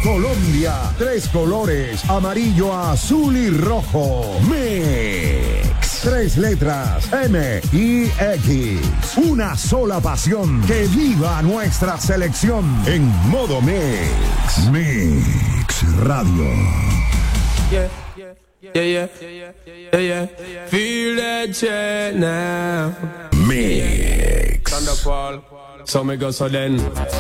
Colombia, 3 colores, amarillo, azul y rojo. Mix. 3 letras, M-I-X. Una sola pasión. Que viva nuestra selección en modo Mix. Mix Radio. Yeah. Feel that shit now. Mix. Thunderfall. So me go so then.